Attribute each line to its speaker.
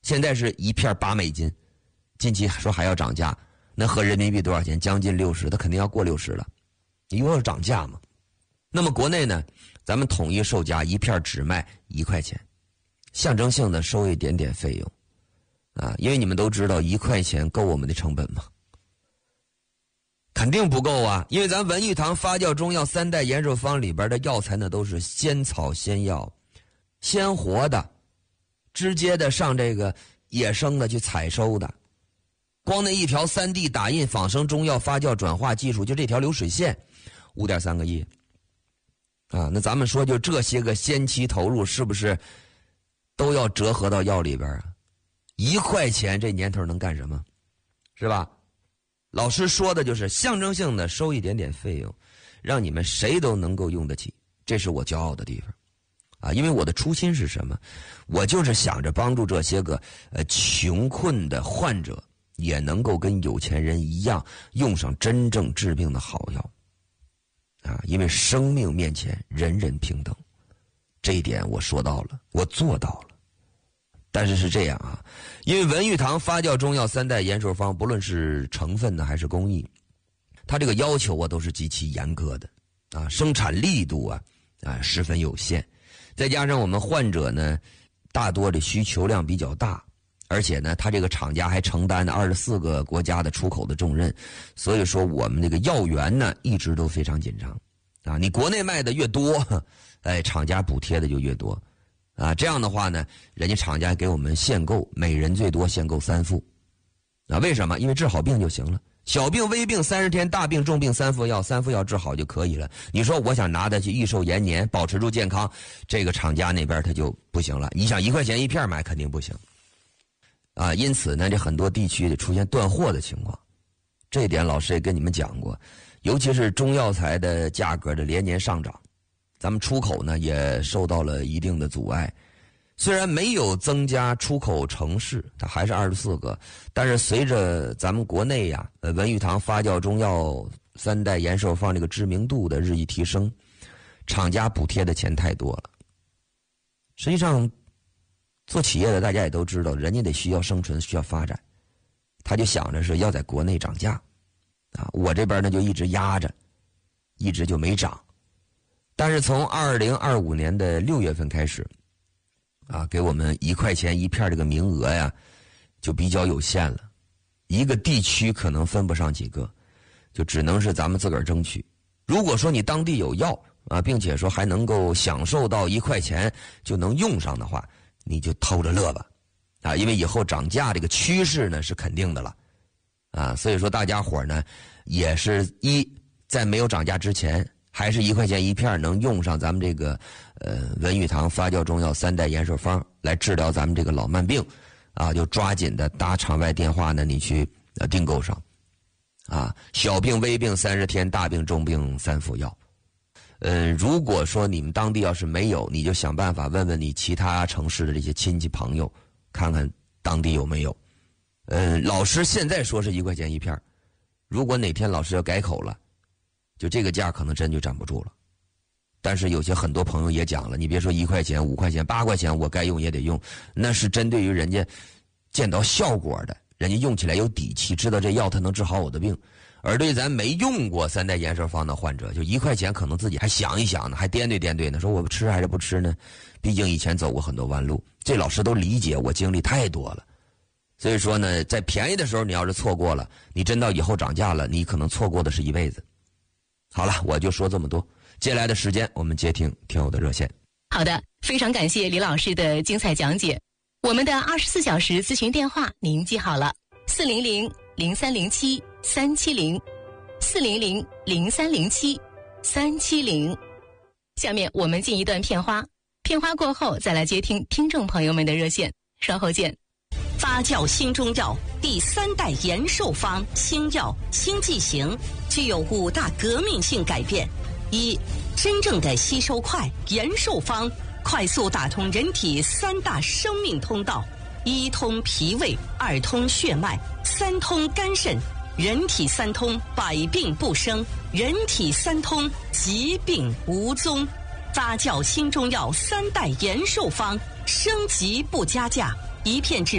Speaker 1: 现在是一片8美金，近期说还要涨价，那合人民币多少钱？将近60，它肯定要过60了，因为要涨价嘛。那么国内呢，咱们统一售价一片只卖1块钱，象征性的收一点点费用啊，因为你们都知道1块钱够我们的成本吗？肯定不够啊，因为咱文玉堂发酵中药3代延寿方里边的药材呢，都是鲜草鲜药，鲜活的，直接的上这个野生的去采收的。光那一条3D 打印仿生中药发酵转化技术，就这条流水线5.3个亿啊！那咱们说就这些个先期投入，是不是都要折合到药里边啊？1块钱这年头能干什么？是吧？老师说的就是象征性的收一点点费用，让你们谁都能够用得起，这是我骄傲的地方啊！因为我的初心是什么？我就是想着帮助这些个穷困的患者也能够跟有钱人一样用上真正治病的好药啊！因为生命面前人人平等，这一点我说到了，我做到了。但是是这样啊，因为文玉堂发酵中药3代延寿方，不论是成分呢还是工艺，它这个要求啊都是极其严格的啊，生产力度啊十分有限，再加上我们患者呢大多的需求量比较大，而且呢他这个厂家还承担了24个国家的出口的重任，所以说我们这个药源呢一直都非常紧张啊，你国内卖的越多，厂家补贴的就越多。啊，这样的话呢，人家厂家给我们限购，每人最多限购3副，啊，为什么？因为治好病就行了，小病、微病30天，大病、重病3副药，3副药治好就可以了。你说我想拿它去益寿延年，保持住健康，这个厂家那边他就不行了。你想1块钱一片买肯定不行，啊，因此呢，这很多地区出现断货的情况，这一点老师也跟你们讲过，尤其是中药材的价格的连年上涨。咱们出口呢也受到了一定的阻碍，虽然没有增加出口城市，它还是24个，但是随着咱们国内呀，文玉堂发酵中药3代延寿方这个知名度的日益提升，厂家补贴的钱太多了。实际上，做企业的大家也都知道，人家得需要生存，需要发展，他就想着是要在国内涨价，啊，我这边呢就一直压着，一直就没涨。但是从2025年的6月份开始，啊，给我们1块钱一片这个名额呀，就比较有限了，一个地区可能分不上几个，就只能是咱们自个儿争取。如果说你当地有药啊，并且说还能够享受到1块钱就能用上的话，你就偷着乐吧，啊，因为以后涨价这个趋势呢是肯定的了，啊，所以说大家伙呢也是在没有涨价之前。还是1块钱一片能用上咱们这个文玉堂发酵中药3代延寿方来治疗咱们这个老慢病啊，就抓紧的打场外电话呢，你去订购上啊，小病微病30天，大病重病3副药。如果说你们当地要是没有，你就想办法问问你其他城市的这些亲戚朋友，看看当地有没有。老师现在说是1块钱一片，如果哪天老师要改口了，就这个价可能真就站不住了。但是有些很多朋友也讲了，你别说1块钱、5块钱、8块钱，我该用也得用，那是针对于人家见到效果的，人家用起来有底气，知道这药它能治好我的病。而对咱没用过3代延寿方的患者，就1块钱可能自己还想一想呢，还掂对呢，说我吃还是不吃呢？毕竟以前走过很多弯路，这老师都理解，我经历太多了。所以说呢，在便宜的时候你要是错过了，你真到以后涨价了，你可能错过的是一辈子。好了，我就说这么多。接下来的时间，我们接听听友的热线。
Speaker 2: 好的，非常感谢李老师的精彩讲解。我们的24小时咨询电话您记好了：400-0307-370，400-0307-370。下面我们进一段片花，片花过后再来接听听众朋友们的热线，稍后见。
Speaker 3: 发酵新中药第3代延寿方新药新剂型具有5大革命性改变：一、真正的吸收快，延寿方快速打通人体3大生命通道：1通脾胃，2通血脉，3通肝肾。人体3通，百病不生；人体3通，疾病无踪。发酵新中药3代延寿方升级不加价，一片治